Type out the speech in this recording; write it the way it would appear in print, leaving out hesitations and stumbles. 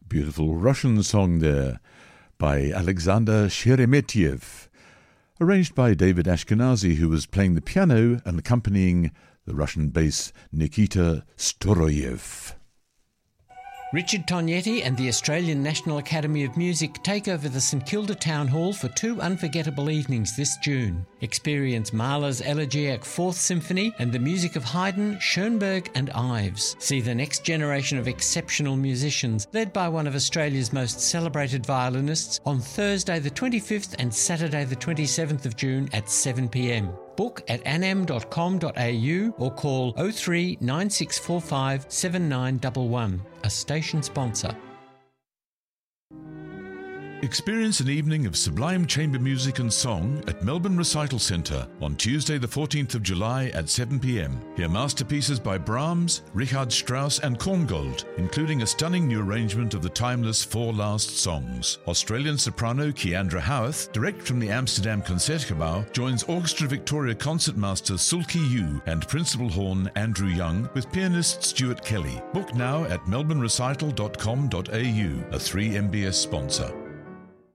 Beautiful Russian song there by Alexander Sheremetyev, arranged by David Ashkenazi, who was playing the piano and accompanying the Russian bass Nikita Storoyev. Richard Tognetti and the Australian National Academy of Music take over the St Kilda Town Hall for 2 unforgettable evenings this June. Experience Mahler's Elegiac Fourth Symphony and the music of Haydn, Schoenberg and Ives. See the next generation of exceptional musicians, led by one of Australia's most celebrated violinists, on Thursday the 25th and Saturday the 27th of June at 7 p.m. Book at anam.com.au or call 03 9645 7911, a station sponsor. Experience an evening of sublime chamber music and song at Melbourne Recital Centre on Tuesday the 14th of July at 7 p.m. Hear masterpieces by Brahms, Richard Strauss and Korngold, including a stunning new arrangement of the timeless Four Last Songs. Australian soprano Keandra Howarth, direct from the Amsterdam Concertgebouw, joins Orchestra Victoria concertmaster Sulki Yu and principal horn Andrew Young with pianist Stuart Kelly. Book now at melbournerecital.com.au, a 3MBS sponsor.